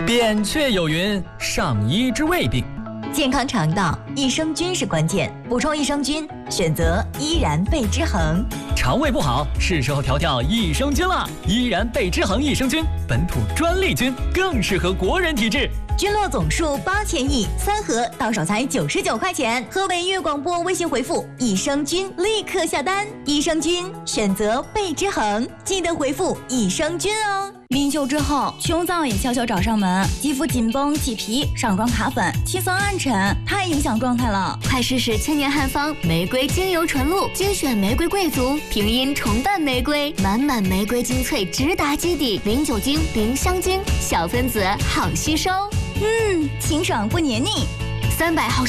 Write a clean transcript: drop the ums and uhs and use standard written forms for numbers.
扁鹊有云：上医治未病。 健康肠道，益生菌是关键，补充益生菌，选择依然贝之恒。 肠胃不好，是时候调调益生菌了。依然贝之恒益生菌，本土专利菌，更适合国人体质。 菌落总数8000亿，3盒到手才99块钱。和伟粤广播微信回复益生菌，立刻下单。益生菌选择贝之恒，记得回复益生菌哦。 临休之后，胸燥也悄悄找上门，肌肤紧绷、起皮、上妆卡粉、气色暗沉，太影响状态了。 快试试千年汉方玫瑰精油纯露，精选玫瑰贵族，平阴重瓣玫瑰，满满玫瑰精粹直达基底，零酒精、零香精，小分子好吸收。 清爽不黏腻。 300毫升。